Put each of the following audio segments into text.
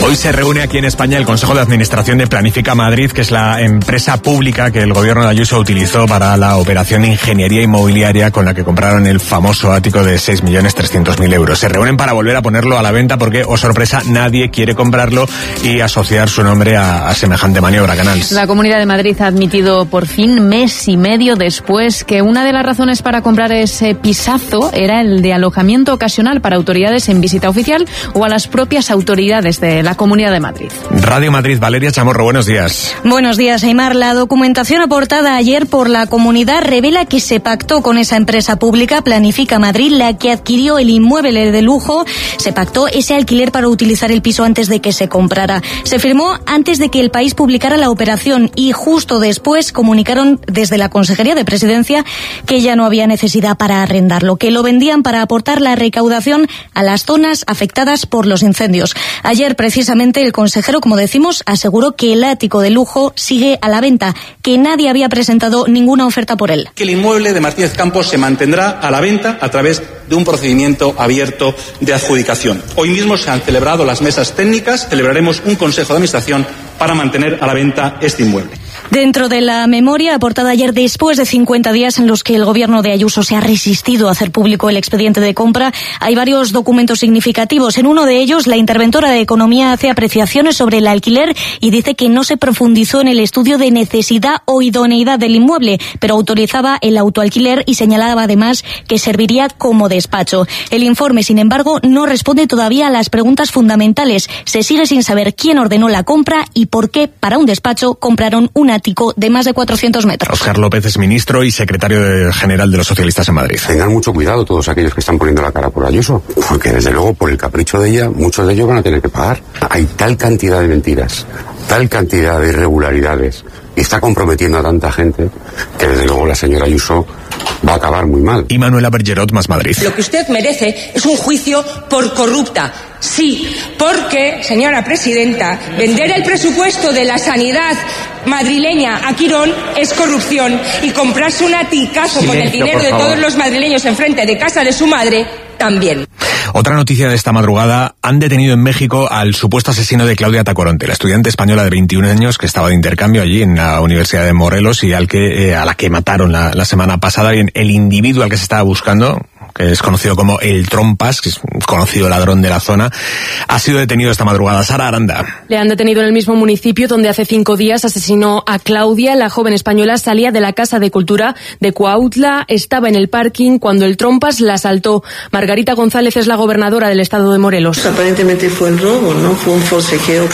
Hoy se reúne aquí en España el Consejo de Administración de Planifica Madrid, que es la empresa pública que el gobierno de Ayuso utilizó para la operación de ingeniería inmobiliaria con la que compraron el famoso ático de 6.300.000 euros. Se reúnen para volver a ponerlo a la venta porque, oh sorpresa, nadie quiere comprarlo y asociar su nombre a semejante maniobra, Canals. La Comunidad de Madrid ha admitido por fin, mes y medio después, que una de las razones para comprar ese pisazo era el de alojamiento ocasional para autoridades en visita oficial o a las propias autoridades de la Comunidad de Madrid. Radio Madrid, Valeria Chamorro, buenos días. Buenos días, Aimar. La documentación aportada ayer por la Comunidad revela que se pactó con esa empresa pública, Planifica Madrid, la que adquirió el inmueble de lujo. Se pactó ese alquiler para utilizar el piso antes de que se comprara. Se firmó antes de que El País publicara la operación y justo después comunicaron desde la Consejería de Presidencia que ya no había necesidad para arrendarlo, que lo vendían para aportar la recaudación a las zonas afectadas por los incendios. Ayer, precisamente, el consejero, como decimos, aseguró que el ático de lujo sigue a la venta, que nadie había presentado ninguna oferta por él. Que el inmueble de Martínez Campos se mantendrá a la venta a través de un procedimiento abierto de adjudicación. Hoy mismo se han celebrado las mesas técnicas, celebraremos un consejo de administración para mantener a la venta este inmueble. Dentro de la memoria aportada ayer, después de 50 días en los que el gobierno de Ayuso se ha resistido a hacer público el expediente de compra, hay varios documentos significativos. En uno de ellos, la interventora de Economía hace apreciaciones sobre el alquiler y dice que no se profundizó en el estudio de necesidad o idoneidad del inmueble, pero autorizaba el autoalquiler y señalaba además que serviría como despacho. El informe, sin embargo, no responde todavía a las preguntas fundamentales. Se sigue sin saber quién ordenó la compra y por qué, para un despacho, compraron un ático de más de 400 metros. Óscar López es ministro y secretario general de los socialistas en Madrid. Tengan mucho cuidado todos aquellos que están poniendo la cara por Ayuso, porque desde luego por el capricho de ella, muchos de ellos van a tener que pagar. Hay tal cantidad de mentiras, tal cantidad de irregularidades, y está comprometiendo a tanta gente que desde luego la señora Ayuso va a acabar muy mal. Y Manuela Bergerot, Más Madrid. Lo que usted merece es un juicio por corrupta. Sí, porque, señora presidenta, vender el presupuesto de la sanidad madrileña a Quirón es corrupción y comprarse un aticazo con el dinero de todos los madrileños enfrente de casa de su madre también. Otra noticia de esta madrugada: han detenido en México al supuesto asesino de Claudia Tacoronte, la estudiante española de 21 años que estaba de intercambio allí en la Universidad de Morelos y a la que mataron la semana pasada. Bien, el individuo al que se estaba buscando, que es conocido como el Trompas, que es un conocido ladrón de la zona, ha sido detenido esta madrugada. Sara Aranda. Le han detenido en el mismo municipio donde hace 5 días asesinó a Claudia. La joven española salía de la Casa de Cultura de Cuautla, estaba en el parking cuando el Trompas la asaltó. Margarita González es la gobernadora del estado de Morelos. Aparentemente fue el robo, ¿no? Fue un forcejeo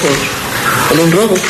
por un robo.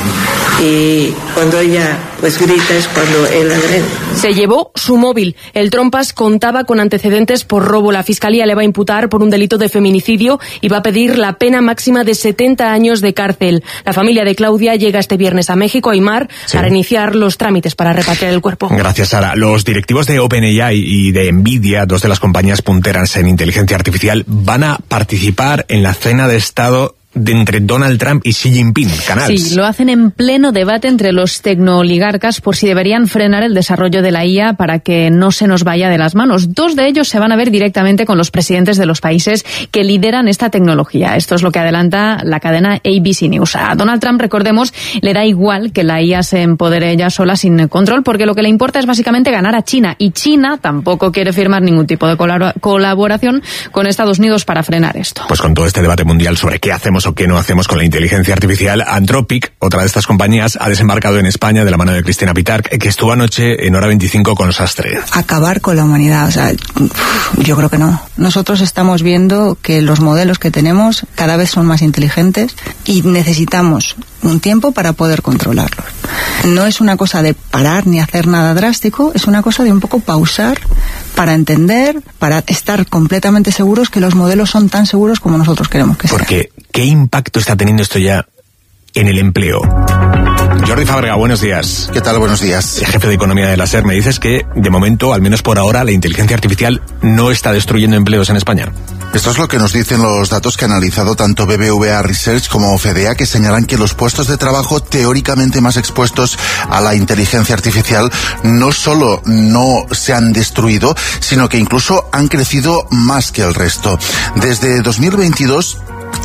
Y cuando ella pues grita es cuando él agrede. Se llevó su móvil. El Trompas contaba con antecedentes por robo. La Fiscalía le va a imputar por un delito de feminicidio y va a pedir la pena máxima de 70 años de cárcel. La familia de Claudia llega este viernes a México, Aimar, para iniciar los trámites para repatriar el cuerpo. Gracias, Sara. Los directivos de OpenAI y de Nvidia, dos de las compañías punteras en inteligencia artificial, van a participar en la cena de Estado entre Donald Trump y Xi Jinping. Canals. Sí, lo hacen en pleno debate entre los tecnooligarcas por si deberían frenar el desarrollo de la IA para que no se nos vaya de las manos. 2 de ellos se van a ver directamente con los presidentes de los países que lideran esta tecnología. Esto es lo que adelanta la cadena ABC News. A Donald Trump, recordemos, le da igual que la IA se empodere ella sola sin control, porque lo que le importa es básicamente ganar a China, y China tampoco quiere firmar ningún tipo de colaboración con Estados Unidos para frenar esto. Pues con todo este debate mundial sobre qué hacemos o qué no hacemos con la inteligencia artificial, Anthropic, otra de estas compañías, ha desembarcado en España de la mano de Cristina Pitarch, que estuvo anoche en Hora 25 con Sastre. Acabar con la humanidad, o sea, yo creo que no. Nosotros estamos viendo que los modelos que tenemos cada vez son más inteligentes y necesitamos un tiempo para poder controlarlos. No es una cosa de parar ni hacer nada drástico, es una cosa de un poco pausar para entender, para estar completamente seguros que los modelos son tan seguros como nosotros queremos que sean. Porque, ¿qué impacto está teniendo esto ya en el empleo? Jordi Fábrega, buenos días. ¿Qué tal? Buenos días. Jefe de Economía de la SER, me dices que, de momento, al menos por ahora, la inteligencia artificial no está destruyendo empleos en España. Esto es lo que nos dicen los datos que ha analizado tanto BBVA Research como FEDEA, que señalan que los puestos de trabajo teóricamente más expuestos a la inteligencia artificial no solo no se han destruido, sino que incluso han crecido más que el resto. Desde 2022...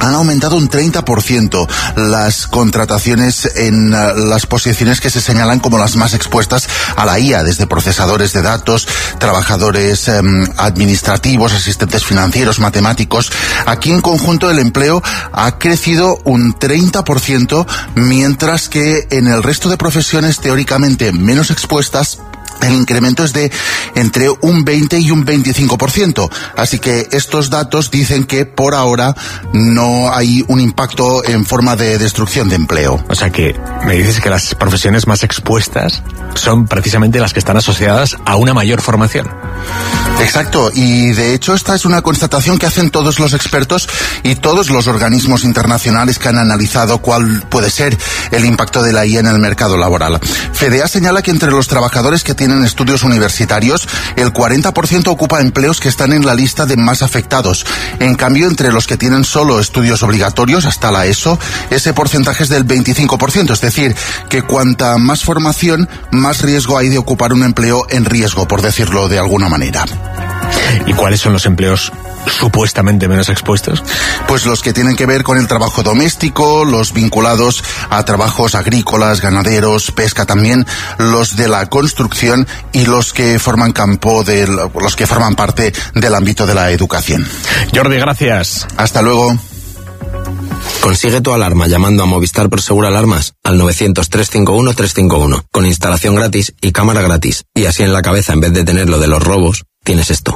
han aumentado un 30% las contrataciones en las posiciones que se señalan como las más expuestas a la IA, desde procesadores de datos, trabajadores administrativos, asistentes financieros, matemáticos. Aquí en conjunto el empleo ha crecido un 30%, mientras que en el resto de profesiones teóricamente menos expuestas el incremento es de entre un 20 y un 25%. Así que estos datos dicen que por ahora no hay un impacto en forma de destrucción de empleo. O sea que me dices que las profesiones más expuestas son precisamente las que están asociadas a una mayor formación. Exacto, y de hecho esta es una constatación que hacen todos los expertos y todos los organismos internacionales que han analizado cuál puede ser el impacto de la IA en el mercado laboral. FEDEA señala que entre los trabajadores que tienen estudios universitarios, el 40% ocupa empleos que están en la lista de más afectados. En cambio, entre los que tienen solo estudios obligatorios, hasta la ESO, ese porcentaje es del 25%, es decir, que cuanta más formación, más riesgo hay de ocupar un empleo en riesgo, por decirlo de alguna manera. ¿Y cuáles son los empleos supuestamente menos expuestos? Pues los que tienen que ver con el trabajo doméstico, los vinculados a trabajos agrícolas, ganaderos, pesca también, los de la construcción y los que forman parte del ámbito de la educación. Jordi, gracias. Hasta luego. Consigue tu alarma llamando a Movistar Prosegur Alarmas al 900-351-351, con instalación gratis y cámara gratis. Y así en la cabeza, en vez de tener lo de los robos, tienes esto.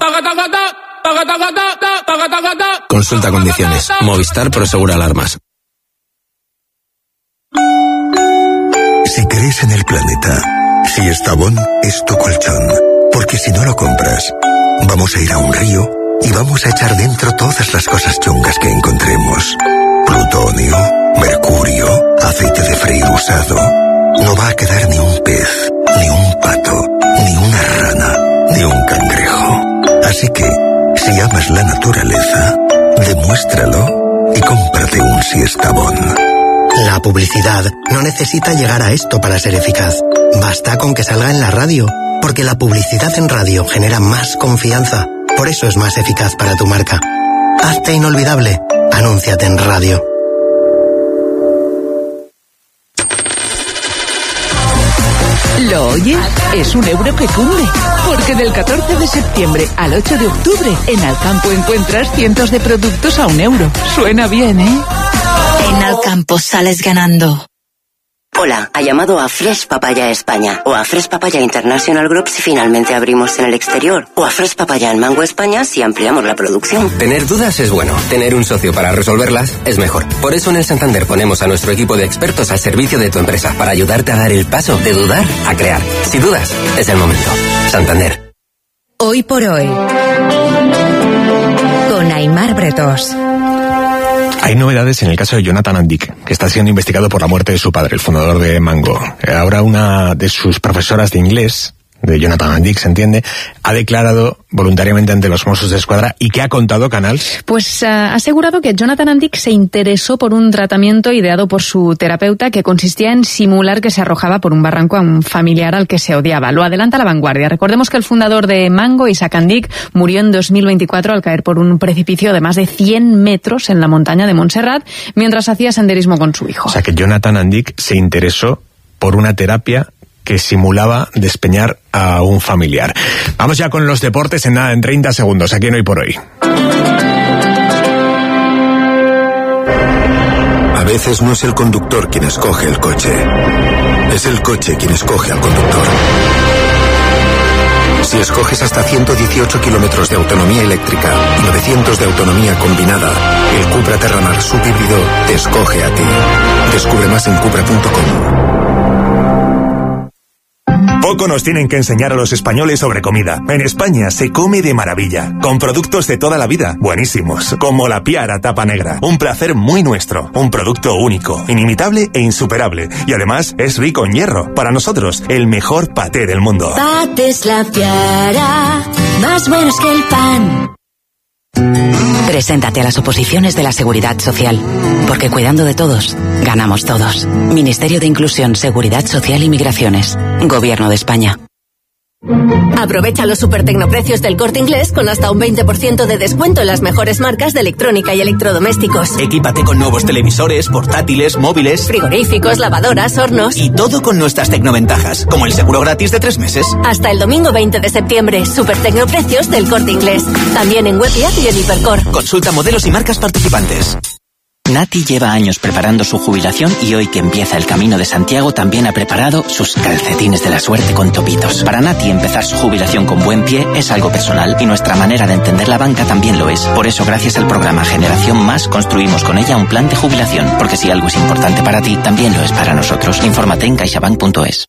Consulta condiciones. Movistar Prosegur Alarmas. Si crees en el planeta, Siestabón es tu colchón. Porque si no lo compras, vamos a ir a un río y vamos a echar dentro todas las cosas chungas que encontremos. Plutonio, mercurio, aceite de freír usado. No va a quedar ni un pez, ni un pato, ni una rana, ni un cangrejo. Así que, si amas la naturaleza, demuéstralo y cómprate un Siestabón. La publicidad no necesita llegar a esto para ser eficaz. Basta con que salga en la radio, porque la publicidad en radio genera más confianza. Por eso es más eficaz para tu marca. Hazte inolvidable. Anúnciate en radio. ¿Lo oyes? Es un euro que cunde. Porque del 14 de septiembre al 8 de octubre, en Alcampo encuentras cientos de productos a €1. Suena bien, ¿eh? En Alcampo sales ganando. Hola, ha llamado a Fresh Papaya España o a Fresh Papaya International Group si finalmente abrimos en el exterior, o a Fresh Papaya en Mango España si ampliamos la producción. Tener dudas es bueno, tener un socio para resolverlas es mejor. Por eso en el Santander ponemos a nuestro equipo de expertos al servicio de tu empresa para ayudarte a dar el paso de dudar a crear. Si dudas, es el momento. Santander. Hoy por hoy, con Aimar Bretos. Hay novedades en el caso de Jonathan Andic, que está siendo investigado por la muerte de su padre, el fundador de Mango. Ahora una de sus profesoras de inglés, de Jonathan Andic, se entiende, ha declarado voluntariamente ante los Mossos de Escuadra. ¿Y qué ha contado Canal? Pues ha asegurado que Jonathan Andic se interesó por un tratamiento ideado por su terapeuta que consistía en simular que se arrojaba por un barranco a un familiar al que se odiaba. Lo adelanta La Vanguardia. Recordemos que el fundador de Mango, Isaac Andic, murió en 2024 al caer por un precipicio de más de 100 metros en la montaña de Montserrat mientras hacía senderismo con su hijo. O sea que Jonathan Andic se interesó por una terapia que simulaba despeñar a un familiar. Vamos ya con los deportes en 30 segundos, aquí en Hoy por Hoy. A veces no es el conductor quien escoge el coche, es el coche quien escoge al conductor. Si escoges hasta 118 kilómetros de autonomía eléctrica y 900 de autonomía combinada, el Cupra Terramar subhíbrido te escoge a ti. Descubre más en cupra.com. Poco nos tienen que enseñar a los españoles sobre comida. En España se come de maravilla, con productos de toda la vida, buenísimos, como la Piara Tapa Negra. Un placer muy nuestro, un producto único, inimitable e insuperable. Y además es rico en hierro. Para nosotros, el mejor paté del mundo. Patés La Piara, más buenos que el pan. Preséntate a las oposiciones de la Seguridad Social, porque cuidando de todos, ganamos todos. Ministerio de Inclusión, Seguridad Social y Migraciones. Gobierno de España. Aprovecha los supertecnoprecios del Corte Inglés con hasta un 20% de descuento en las mejores marcas de electrónica y electrodomésticos. Equípate con nuevos televisores, portátiles, móviles, frigoríficos, lavadoras, hornos. Y todo con nuestras tecnoventajas, como el seguro gratis de 3 meses. Hasta el domingo 20 de septiembre, supertecnoprecios del Corte Inglés. También en web y app y en Hipercor. Consulta modelos y marcas participantes. Nati lleva años preparando su jubilación y hoy que empieza el Camino de Santiago también ha preparado sus calcetines de la suerte con topitos. Para Nati empezar su jubilación con buen pie es algo personal y nuestra manera de entender la banca también lo es. Por eso gracias al programa Generación Más construimos con ella un plan de jubilación, porque si algo es importante para ti, también lo es para nosotros. Infórmate en caixabank.es.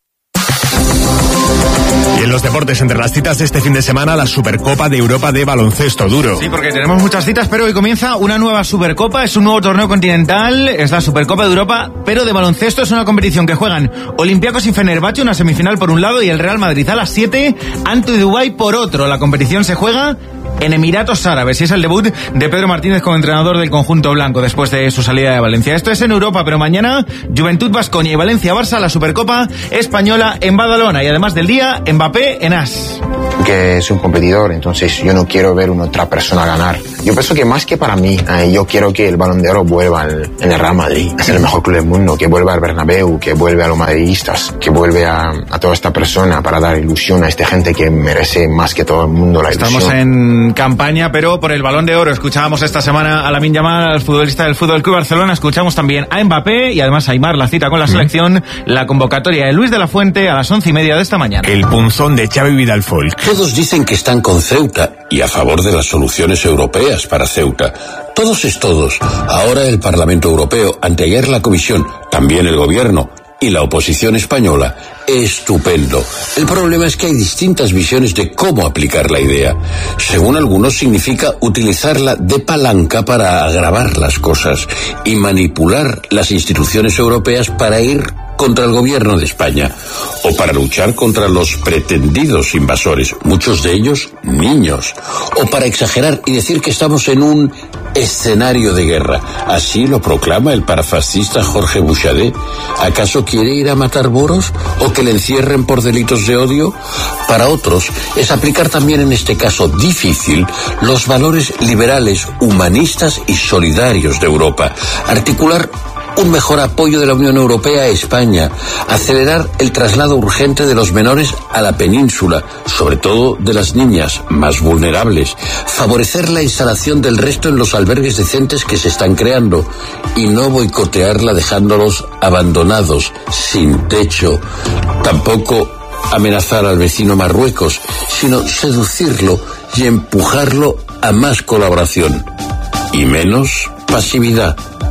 Y en los deportes, entre las citas de este fin de semana, la Supercopa de Europa de baloncesto duro. Sí, porque tenemos muchas citas, pero hoy comienza una nueva Supercopa, es un nuevo torneo continental, es la Supercopa de Europa, pero de baloncesto. Es una competición que juegan Olympiacos y Fenerbahce, una semifinal por un lado, y el Real Madrid a las 7, ante Dubái por otro. La competición se juega en Emiratos Árabes y es el debut de Pedro Martínez como entrenador del conjunto blanco después de su salida de Valencia. Esto es en Europa, pero mañana Juventud Baskonia y Valencia-Barça, la Supercopa española en Badalona, y además del día, Mbappé en AS. Que es un competidor, entonces yo no quiero ver una otra persona ganar. Yo pienso que más que para mí, yo quiero que el Balón de Oro vuelva en el Real Madrid. Es el mejor club del mundo, que vuelva al Bernabéu, que vuelva a los madridistas, que vuelve a toda esta persona para dar ilusión a esta gente que merece más que todo el mundo la ilusión. Estamos en campaña, pero por el Balón de Oro. Escuchábamos esta semana a Lamine Yamal, al futbolista del Fútbol Club Barcelona. Escuchamos también a Mbappé y además a Aimar, la cita con la selección, la convocatoria de Luis de la Fuente a las 11:30 de esta mañana. El punzón de Xavi Vidal-Folk. Todos dicen que están con Ceuta y a favor de las soluciones europeas para Ceuta. Todos es todos. Ahora el Parlamento Europeo, anteayer la Comisión, también el Gobierno y la oposición española. Estupendo. El problema es que hay distintas visiones de cómo aplicar la idea. Según algunos, significa utilizarla de palanca para agravar las cosas y manipular las instituciones europeas para ir contra el gobierno de España o para luchar contra los pretendidos invasores, muchos de ellos niños, o para exagerar y decir que estamos en un escenario de guerra. Así lo proclama el parafascista Jorge Buxadé. ¿Acaso quiere ir a matar moros o que le encierren por delitos de odio? Para otros es aplicar también en este caso difícil los valores liberales, humanistas y solidarios de Europa, articular un mejor apoyo de la Unión Europea a España, acelerar el traslado urgente de los menores a la península, sobre todo de las niñas más vulnerables, favorecer la instalación del resto en los albergues decentes que se están creando y no boicotearla dejándolos abandonados, sin techo. Tampoco amenazar al vecino Marruecos, sino seducirlo y empujarlo a más colaboración y menos pasividad.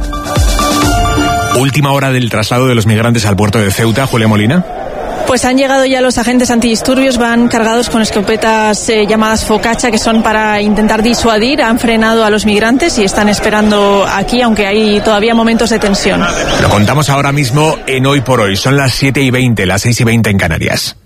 Última hora del traslado de los migrantes al puerto de Ceuta, Julia Molina. Pues han llegado ya los agentes antidisturbios, van cargados con escopetas llamadas Focaccia, que son para intentar disuadir. Han frenado a los migrantes y están esperando aquí, aunque hay todavía momentos de tensión. Lo contamos ahora mismo en Hoy por Hoy. Son las 7:20, las 6:20 en Canarias.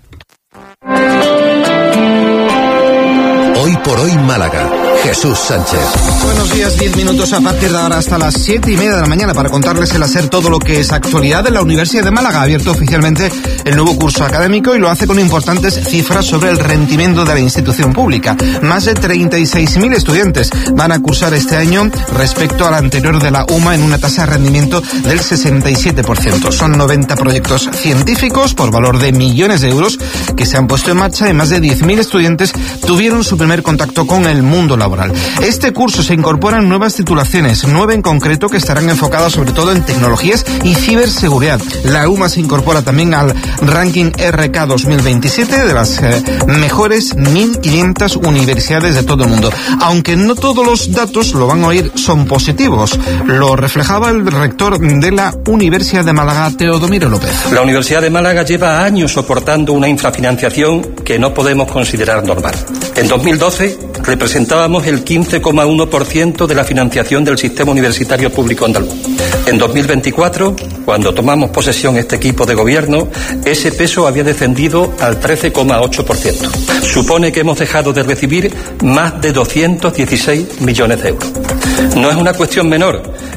Hoy por Hoy Málaga. Jesús Sánchez. Buenos días, 10 minutos a partir de ahora hasta las 7:30 de la mañana para contarles el hacer todo lo que es actualidad en la Universidad de Málaga. Ha abierto oficialmente el nuevo curso académico y lo hace con importantes cifras sobre el rendimiento de la institución pública. Más de 36.000 estudiantes van a cursar este año respecto al anterior de la UMA en una tasa de rendimiento del 67%. Son 90 proyectos científicos por valor de millones de euros que se han puesto en marcha y más de 10.000 estudiantes tuvieron su primer contacto con el mundo laboral. Este curso se incorporan nuevas titulaciones, 9 en concreto, que estarán enfocadas sobre todo en tecnologías y ciberseguridad. La UMA se incorpora también al ranking RK 2027 de las mejores 1.500 universidades de todo el mundo. Aunque no todos los datos, lo van a oír, son positivos. Lo reflejaba el rector de la Universidad de Málaga, Teodomiro López. La Universidad de Málaga lleva años soportando una infrafinanciación que no podemos considerar normal. En 2012 representábamos el 15,1% de la financiación del sistema universitario público andaluz. En 2024, cuando tomamos posesión este equipo de gobierno, ese peso había descendido al 13,8%. Supone que hemos dejado de recibir más de 216 millones de euros. No es una cuestión menor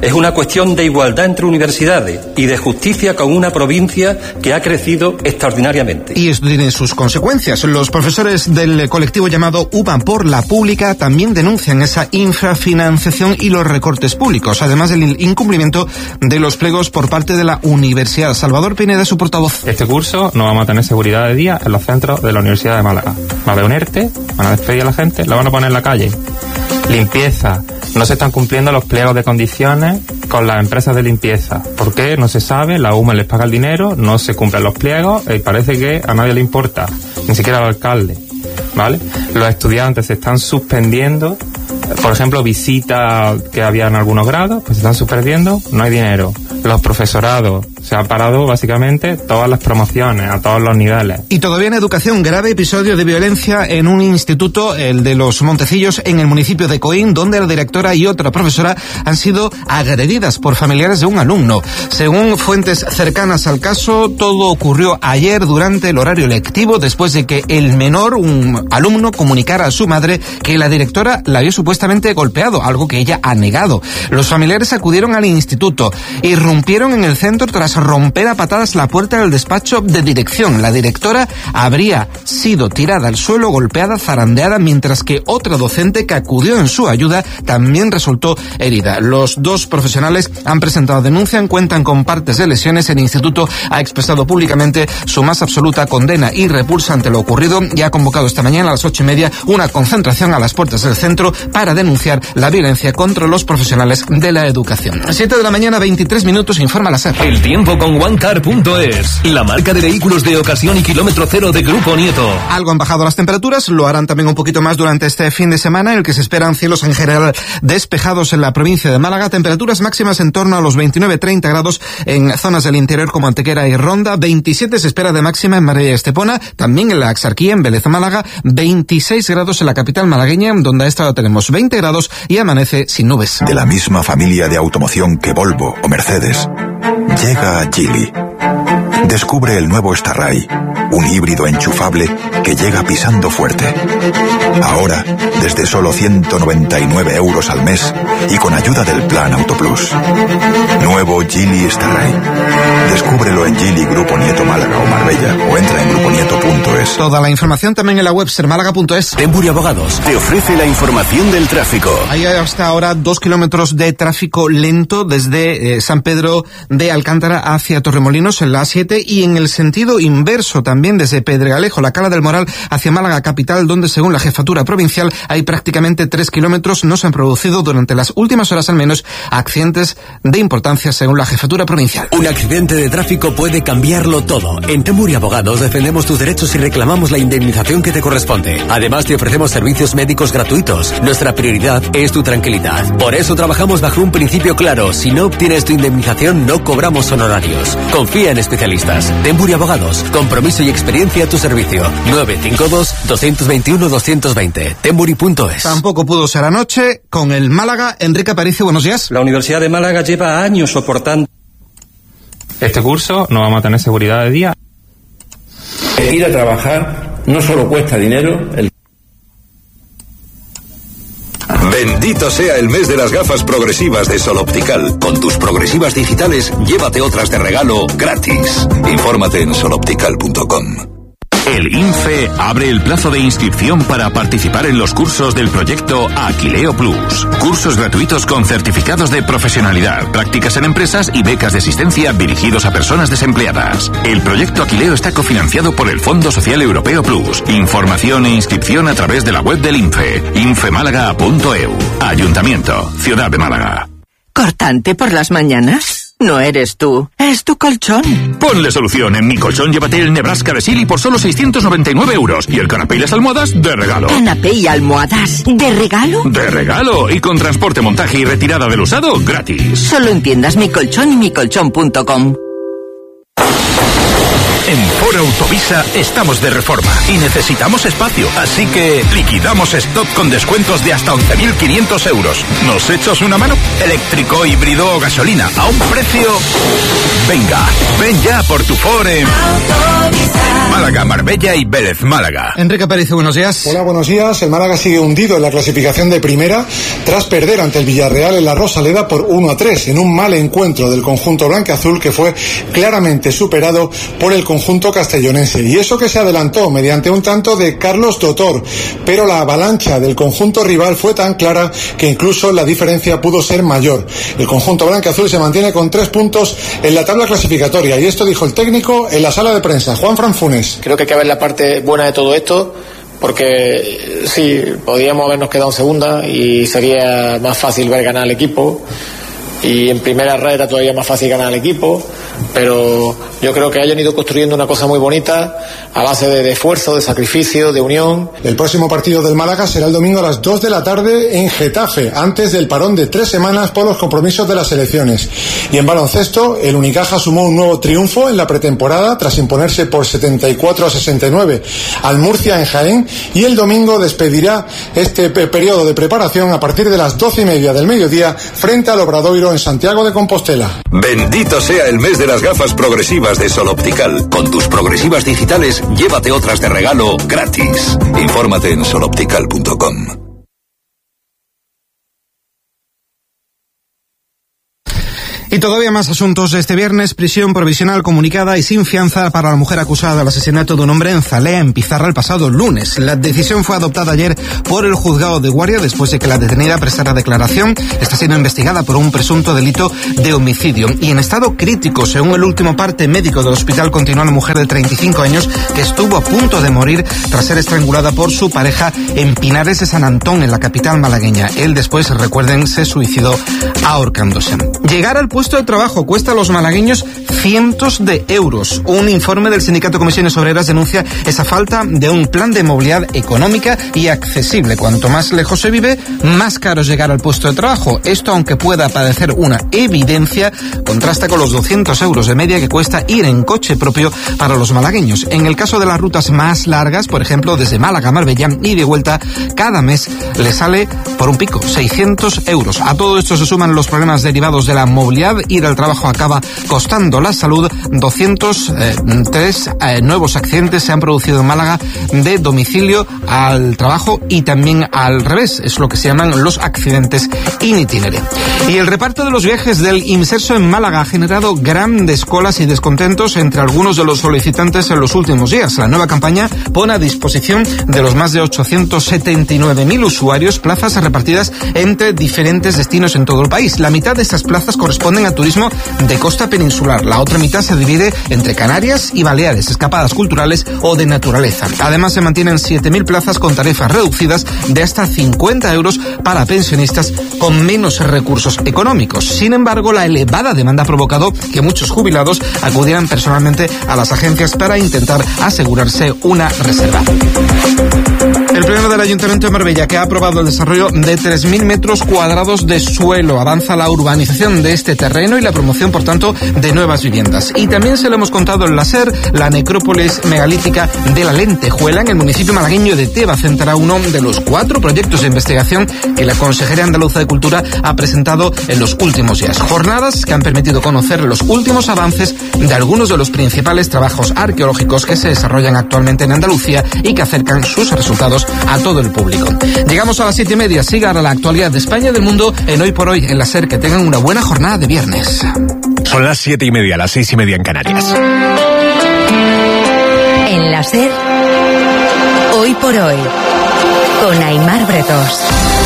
Es una cuestión de igualdad entre universidades y de justicia con una provincia que ha crecido extraordinariamente. Y esto tiene sus consecuencias. Los profesores del colectivo llamado UBA por la Pública también denuncian esa infrafinanciación y los recortes públicos, además del incumplimiento de los pliegos por parte de la universidad. Salvador Pineda, su portavoz. Este curso no vamos a tener seguridad de día en los centros de la Universidad de Málaga. Va a haber un ERTE, van a despedir a la gente, la van a poner en la calle. Limpieza. No se están cumpliendo los pliegos de condiciones con las empresas de limpieza. ¿Por qué? No se sabe, la UME les paga el dinero, no se cumplen los pliegos y parece que a nadie le importa, ni siquiera al alcalde, ¿vale? Los estudiantes se están suspendiendo, por ejemplo, visitas que había en algunos grados, pues se están suspendiendo, no hay dinero. Los profesorados, se han parado básicamente todas las promociones a todos los niveles. Y todavía en educación, grave episodio de violencia en un instituto, el de los Montecillos, en el municipio de Coín, donde la directora y otra profesora han sido agredidas por familiares de un alumno. Según fuentes cercanas al caso, todo ocurrió ayer durante el horario lectivo, después de que el menor, un alumno, comunicara a su madre que la directora la había supuestamente golpeado, algo que ella ha negado. Los familiares acudieron al instituto, irrumpieron en el centro tras romper a patadas la puerta del despacho de dirección. La directora habría sido tirada al suelo, golpeada, zarandeada, mientras que otra docente que acudió en su ayuda también resultó herida. Los dos profesionales han presentado denuncia, cuentan con partes de lesiones. El instituto ha expresado públicamente su más absoluta condena y repulsa ante lo ocurrido y ha convocado esta mañana a las 8:30 una concentración a las puertas del centro para denunciar la violencia contra los profesionales de la educación. 7 de la mañana, 23 minutos, informa la SER. El tiempo con OneCar.es, la marca de vehículos de ocasión y kilómetro cero de Grupo Nieto. Algo han bajado las temperaturas, lo harán también un poquito más durante este fin de semana, en el que se esperan cielos en general despejados en la provincia de Málaga, temperaturas máximas en torno a los 29-30 grados en zonas del interior como Antequera y Ronda, 27 se espera de máxima en Marbella y Estepona, también en la Axarquía, en Vélez, Málaga, 26 grados en la capital malagueña, donde a esta hora tenemos 20 grados y amanece sin nubes. De la misma familia de automoción que Volvo o Mercedes, llega a Geely. Descubre el nuevo Starray, un híbrido enchufable que llega pisando fuerte. Ahora, desde solo 199 euros al mes y con ayuda del Plan Autoplus. Nuevo Geely Starray. Descúbrelo en Geely Grupo Nieto Málaga o Marbella o entra en gruponieto.es. Toda la información también en la web sermálaga.es. Tembury Abogados te ofrece la información del tráfico. Hay hasta ahora 2 kilómetros de tráfico lento desde San Pedro de Alcántara hacia Torremolinos en la A7 y en el sentido inverso también desde Pedregalejo, la Cala del Moral hacia Málaga capital, donde según la jefatura provincial hay prácticamente 3 kilómetros. No se han producido durante las últimas horas al menos accidentes de importancia según la jefatura provincial. Un accidente de tráfico puede cambiarlo todo. En Tembury Abogados defendemos tus derechos y reclamamos la indemnización que te corresponde. Además te ofrecemos servicios médicos gratuitos. Nuestra prioridad es tu tranquilidad. Por eso trabajamos bajo un principio claro. Si no obtienes tu indemnización no cobramos honorarios. Confía en especialistas. Tembury Abogados, compromiso y experiencia a tu servicio. 952-221-220. Tembury.es. Tampoco pudo ser anoche con el Málaga. Enrique Aparicio, buenos días. La Universidad de Málaga lleva años soportando. Este curso no vamos a tener seguridad de día. Ir a trabajar no solo cuesta dinero. Bendito sea el mes de las gafas progresivas de Sol Optical. Con tus progresivas digitales, llévate otras de regalo gratis. Infórmate en soloptical.com. El INFE abre el plazo de inscripción para participar en los cursos del proyecto Aquileo Plus. Cursos gratuitos con certificados de profesionalidad, prácticas en empresas y becas de asistencia dirigidos a personas desempleadas. El proyecto Aquileo está cofinanciado por el Fondo Social Europeo Plus. Información e inscripción a través de la web del INFE, infemálaga.eu. Ayuntamiento, Ciudad de Málaga. ¿Cortante por las mañanas? No eres tú, es tu colchón. Ponle solución. En Mi Colchón llévate el Nebraska de Silly por solo 699 euros y el canapé y las almohadas de regalo. ¿Canapé y almohadas de regalo? ¡De regalo! Y con transporte, montaje y retirada del usado gratis. Solo en tiendas Mi Colchón y micolchón.com. En Ford Autovisa estamos de reforma y necesitamos espacio, así que liquidamos stock con descuentos de hasta 11.500 euros. ¿Nos echas una mano? Eléctrico, híbrido o gasolina, a un precio... Venga, ven ya por tu Ford en Málaga, Marbella y Vélez Málaga. Enrique Pérez, buenos días. Hola, buenos días. El Málaga sigue hundido en la clasificación de primera tras perder ante el Villarreal en la Rosaleda por 1-3 en un mal encuentro del conjunto blanquiazul que fue claramente superado por el conjunto castellonense. Y eso que se adelantó mediante un tanto de Carlos Totor, pero la avalancha del conjunto rival fue tan clara que incluso la diferencia pudo ser mayor. El conjunto blanquiazul se mantiene con 3 puntos en la tabla clasificatoria y esto dijo el técnico en la sala de prensa, Juan Fran Funes. Creo que hay que ver la parte buena de todo esto, porque sí, podríamos habernos quedado en segunda y sería más fácil ver ganar al equipo, y en primera red era todavía más fácil ganar al equipo, pero yo creo que hayan ido construyendo una cosa muy bonita a base de esfuerzo, de sacrificio, de unión. El próximo partido del Málaga será el domingo a las 2 de la tarde en Getafe, antes del parón de 3 semanas por los compromisos de las selecciones. Y en baloncesto, el Unicaja sumó un nuevo triunfo en la pretemporada tras imponerse por 74-69 al Murcia en Jaén, y el domingo despedirá este periodo de preparación a partir de las 12:30 del mediodía frente al Obradoiro en Santiago de Compostela. Bendito sea el mes de las gafas progresivas de Sol Optical. Con tus progresivas digitales, llévate otras de regalo gratis. Infórmate en soloptical.com. Y todavía más asuntos. Este viernes, prisión provisional comunicada y sin fianza para la mujer acusada del asesinato de un hombre en Zalea, en Pizarra, el pasado lunes. La decisión fue adoptada ayer por el juzgado de guardia después de que la detenida prestara declaración. Está siendo investigada por un presunto delito de homicidio. Y en estado crítico, según el último parte médico del hospital, continúa una mujer de 35 años que estuvo a punto de morir tras ser estrangulada por su pareja en Pinares de San Antón, en la capital malagueña. Él después, recuerden, se suicidó ahorcándose. Llegar al puesto de trabajo cuesta a los malagueños cientos de euros. Un informe del Sindicato Comisiones Obreras denuncia esa falta de un plan de movilidad económica y accesible. Cuanto más lejos se vive, más caro es llegar al puesto de trabajo. Esto, aunque pueda parecer una evidencia, contrasta con los 200 euros de media que cuesta ir en coche propio para los malagueños. En el caso de las rutas más largas, por ejemplo, desde Málaga a Marbella y de vuelta, cada mes le sale por un pico, 600 euros. A todo esto se suman los problemas derivados de la movilidad. Ir al trabajo acaba costando la salud. 203 nuevos accidentes se han producido en Málaga de domicilio al trabajo y también al revés. Es lo que se llaman los accidentes in itinere. Y el reparto de los viajes del Imserso en Málaga ha generado grandes colas y descontentos entre algunos de los solicitantes en los últimos días. La nueva campaña pone a disposición de los más de 879.000 usuarios plazas repartidas entre diferentes destinos en todo el país. La mitad de estas plazas corresponden a turismo de costa peninsular. La otra mitad se divide entre Canarias y Baleares, escapadas culturales o de naturaleza. Además, se mantienen 7.000 plazas con tarifas reducidas de hasta 50 euros para pensionistas con menos recursos económicos. Sin embargo, la elevada demanda ha provocado que muchos jubilados acudieran personalmente a las agencias para intentar asegurarse una reserva. El Pleno del Ayuntamiento de Marbella, que ha aprobado el desarrollo de 3.000 metros cuadrados de suelo, avanza la urbanización de este terreno y la promoción, por tanto, de nuevas viviendas. Y también se lo hemos contado en la SER, la necrópolis megalítica de la Lentejuela, en el municipio malagueño de Teba, centrará uno de los 4 proyectos de investigación que la Consejería Andaluza de Cultura ha presentado en los últimos días. Jornadas que han permitido conocer los últimos avances de algunos de los principales trabajos arqueológicos que se desarrollan actualmente en Andalucía y que acercan sus resultados a todo el público. Llegamos a las 7:30. Siga ahora la actualidad de España y del mundo en Hoy por Hoy en la SER. Que tengan una buena jornada de viernes. Son las 7:30, las 6:30 en Canarias. En la SER, Hoy por Hoy, con Aimar Bretos.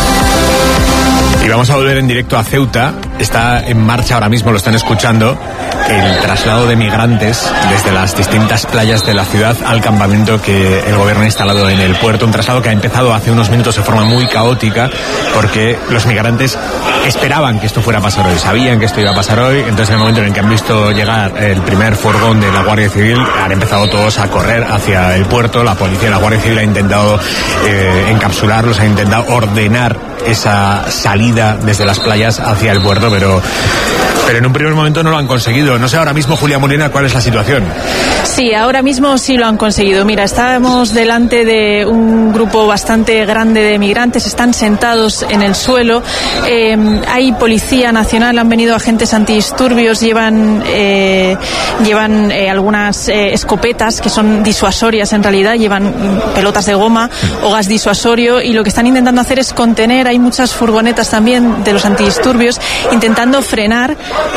Y vamos a volver en directo a Ceuta. Está en marcha ahora mismo, lo están escuchando, el traslado de migrantes desde las distintas playas de la ciudad al campamento que el gobierno ha instalado en el puerto. Un traslado que ha empezado hace unos minutos de forma muy caótica porque los migrantes esperaban que esto fuera a pasar hoy, sabían que esto iba a pasar hoy. Entonces, en el momento en el que han visto llegar el primer furgón de la Guardia Civil, han empezado todos a correr hacia el puerto. La policía y la Guardia Civil ha intentado encapsularlos, ha intentado ordenar esa salida desde las playas hacia el puerto, pero Pero en un primer momento no lo han conseguido. No sé ahora mismo, Julia Molina, cuál es la situación. Sí, ahora mismo sí lo han conseguido. Mira, estábamos delante de un grupo bastante grande de migrantes, están sentados en el suelo. Hay policía nacional, han venido agentes antidisturbios, llevan algunas escopetas que son disuasorias en realidad, llevan pelotas de goma o gas disuasorio, y lo que están intentando hacer es contener. Hay muchas furgonetas también de los antidisturbios intentando frenar.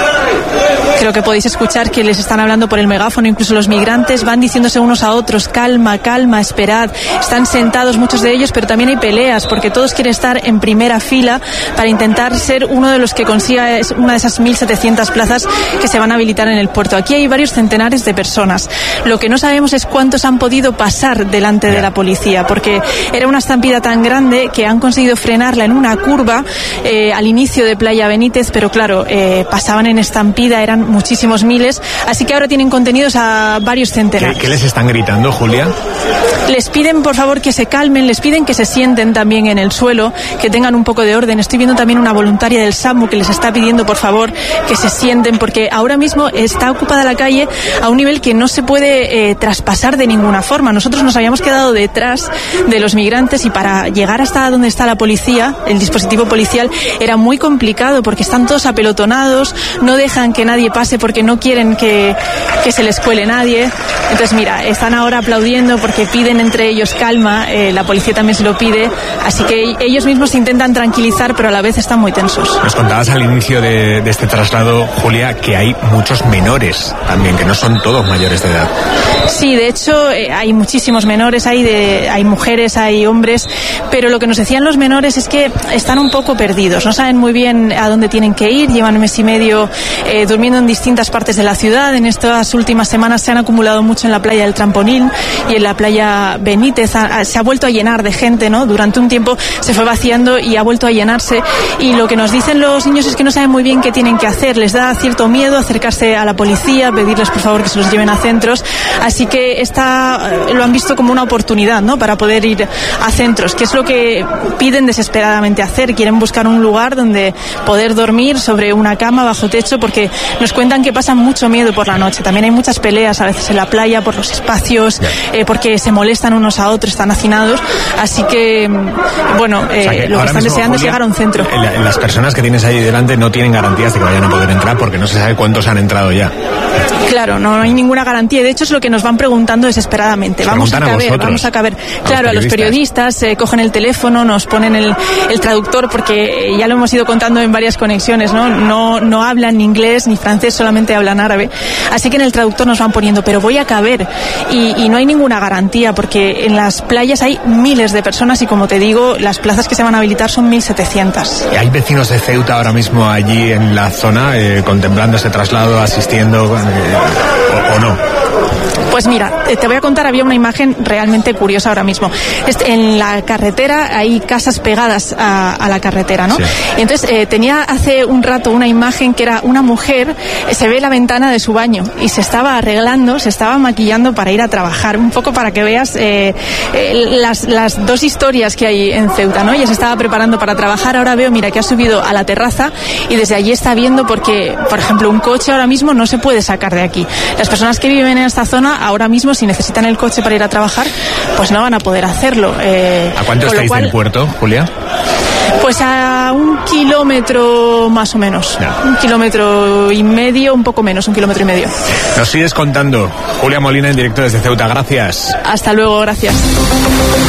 Creo que podéis escuchar que les están hablando por el megáfono, incluso los migrantes van diciéndose unos a otros: calma, calma, esperad. Están sentados muchos de ellos, pero también hay peleas porque todos quieren estar en primera fila para intentar ser uno de los que consiga una de esas 1.700 plazas que se van a habilitar en el puerto. Aquí hay varios centenares de personas. Lo que no sabemos es cuántos han podido pasar delante de la policía, porque era una estampida tan grande que han conseguido frenarla en una curva al inicio de Playa Benítez, pero claro, pasaban en estampida, eran muchísimos miles, así que ahora tienen contenidos a varios centenares. ¿Qué les están gritando, Julia? Les piden por favor que se calmen, les piden que se sienten también en el suelo, que tengan un poco de orden. Estoy viendo también una voluntaria del SAMU que les está pidiendo por favor que se sienten, porque ahora mismo está ocupada la calle a un nivel que no se puede traspasar de ninguna forma. Nosotros nos habíamos quedado detrás de los migrantes y para llegar hasta donde está la policía, el dispositivo policial, era muy complicado porque están todos apelotonados, no dejan que nadie pase porque no quieren que se les cuele nadie. Entonces mira, están ahora aplaudiendo porque piden entre ellos calma, la policía también se lo pide, así que ellos mismos se intentan tranquilizar, pero a la vez están muy tensos. Nos contabas al inicio de este traslado, Julia, que hay muchos menores también, que no son todos mayores de edad. Sí, de hecho hay muchísimos menores, hay mujeres, hay hombres, pero lo que nos decían los menores es que están un poco perdidos, no saben muy bien a dónde tienen que ir, llevan un mes y medio durmiendo en distintas partes de la ciudad. En estas últimas semanas se han acumulado mucho en la playa del Trampolín y en la playa Benítez. Se ha vuelto a llenar de gente, ¿no? Durante un tiempo se fue vaciando y ha vuelto a llenarse, y lo que nos dicen los niños es que no saben muy bien qué tienen que hacer, les da cierto miedo acercarse a la policía, pedirles por favor que se los lleven a centros, así que lo han visto como una oportunidad, ¿no?, para poder ir a centros, que es lo que piden desesperadamente hacer. Quieren buscar un lugar donde poder dormir sobre una cama bajo techo, porque nos cuentan que pasan mucho miedo por la noche. También hay muchas peleas a veces en la playa por los espacios, porque se molestan unos a otros, están hacinados, así que bueno, lo que están deseando, Julia, es llegar a un centro. Las personas que tienes ahí delante no tienen garantías de que vayan a poder entrar porque no se sabe cuántos han entrado ya. Claro, no hay ninguna garantía. De hecho, es lo que nos van preguntando desesperadamente. Vamos a caber. Claro, a los periodistas cogen el teléfono, nos ponen el traductor, porque ya lo hemos ido contando en varias conexiones, ¿no? No hablan ni inglés ni francés, solamente hablan árabe. Así que en el traductor nos van poniendo, pero voy a caber. Y no hay ninguna garantía, porque en las playas hay miles de personas y, como te digo, las plazas que se van a habilitar son 1.700. ¿Hay vecinos de Ceuta ahora mismo allí en la zona contemplando ese traslado, asistiendo o no? Pues mira, te voy a contar, había una imagen realmente curiosa ahora mismo. En la carretera hay casas pegadas a la carretera, ¿no? Sí. Y entonces tenía hace un rato una imagen que era una mujer, se ve la ventana de su baño y se estaba arreglando, se estaba maquillando para ir a trabajar, un poco para que veas las dos historias que hay en Ceuta, ¿no? Ella se estaba preparando para trabajar, ahora veo, mira, que ha subido a la terraza y desde allí está viendo, porque, por ejemplo, un coche ahora mismo no se puede sacar de aquí. Las personas que viven en esta zona ahora mismo, si necesitan el coche para ir a trabajar, pues no van a poder hacerlo. ¿A cuánto estáis del puerto, Julia? Pues a 1 kilómetro más o menos. Ya. 1,5 kilómetros, un poco menos, 1,5 kilómetros. Nos sigues contando. Julia Molina, en directo desde Ceuta. Gracias. Hasta luego, gracias.